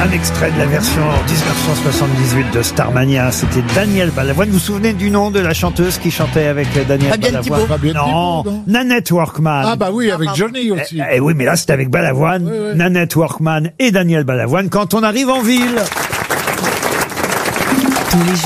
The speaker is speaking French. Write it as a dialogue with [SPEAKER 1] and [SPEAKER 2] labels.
[SPEAKER 1] Un extrait de la version 1978 de Starmania, c'était Daniel Balavoine. Vous vous souvenez du nom de la chanteuse qui chantait avec Daniel
[SPEAKER 2] Fabienne
[SPEAKER 1] Balavoine?
[SPEAKER 2] Thibault.
[SPEAKER 1] Non, Nanette Workman.
[SPEAKER 3] Ah bah oui, avec Johnny aussi.
[SPEAKER 1] Oui, mais là c'était avec Balavoine,
[SPEAKER 3] Oui.
[SPEAKER 1] Nanette Workman et Daniel Balavoine quand on arrive en ville.